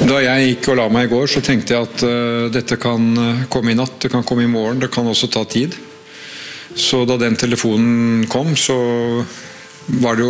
Da jeg gikk og la meg i går, så tenkte jeg at dette kan komme i natt, det kan komme i morgen, det kan også ta tid. Så da den telefonen kom, så var det jo